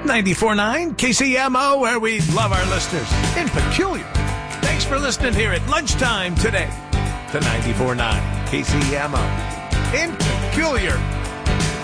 94.9 KCMO, where we love our listeners in peculiar. Thanks for listening here at lunchtime today to 94.9 KCMO in peculiar.